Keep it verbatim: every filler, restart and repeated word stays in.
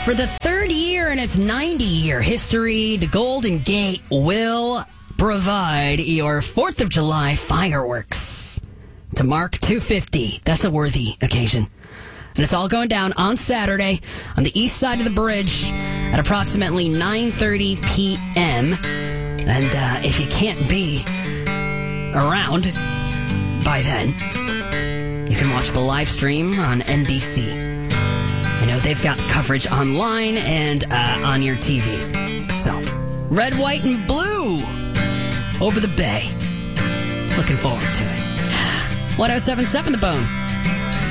For the third year in its ninety-year history, the Golden Gate will provide your fourth of July fireworks to mark two fifty. That's a worthy occasion. And it's all going down on Saturday on the east side of the bridge at approximately nine thirty p.m. And uh, if you can't be around by then, you can watch the live stream on N B C. I know they've got coverage online and uh, on your T V. So, red, white, and blue over the bay. Looking forward to it. one oh seven point seven The Bone.